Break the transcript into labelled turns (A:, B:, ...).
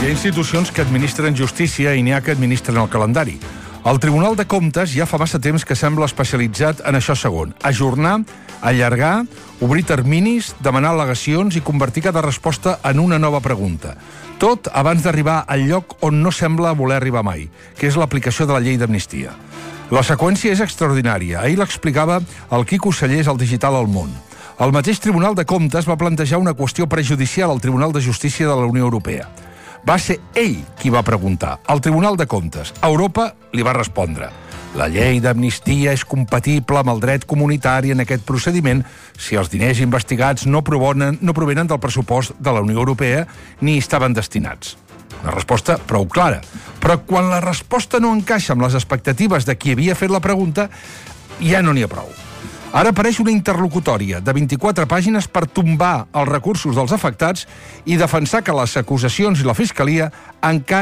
A: Hi ha institucions que administren justícia i n'hi ha que administren el calendari. El Tribunal de Comptes ja fa massa temps que sembla especialitzat en això segon: ajornar, allargar, obrir terminis, demanar al·legacions i convertir cada resposta en una nova pregunta. Tot abans d'arribar al lloc on no sembla voler arribar mai, que és l'aplicació de la llei d'amnistia. La seqüència és extraordinària. Ahir l'explicava el Quico Sallés al Digital El Món. El mateix Tribunal de Comptes va plantejar una qüestió prejudicial al Tribunal de Justícia de la Unió Europea. Va ser ell qui va preguntar, al Tribunal de Comptes. Europa li va respondre: la llei d'amnistia és compatible amb el dret comunitari en aquest procediment si els diners investigats no provenen del pressupost de la Unió Europea ni estaven destinats. Una resposta prou clara. Però quan la resposta no encaixa amb les expectatives de qui havia fet la pregunta, ja no n'hi ha prou. Ara apareix una interlocutòria de 24 pàgines per tombar els recursos dels afectats i defensar que les acusacions i la Fiscalia encara